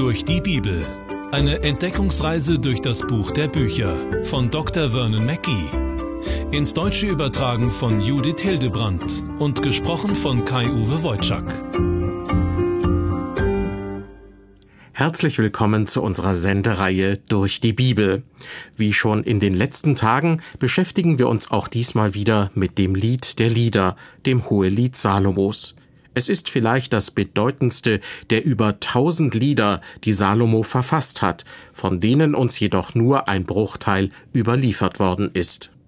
Durch die Bibel. Eine Entdeckungsreise durch das Buch der Bücher von Dr. Vernon Mackey. Ins Deutsche übertragen von Judith Hildebrandt und gesprochen von Kai-Uwe Wojczak. Herzlich willkommen zu unserer Sendereihe Durch die Bibel. Wie schon in den letzten Tagen beschäftigen wir uns auch diesmal wieder mit dem Lied der Lieder, dem Hohelied Salomos. Es ist vielleicht das bedeutendste der über 1000 Lieder, die Salomo verfasst hat, von denen uns jedoch nur ein Bruchteil überliefert worden ist.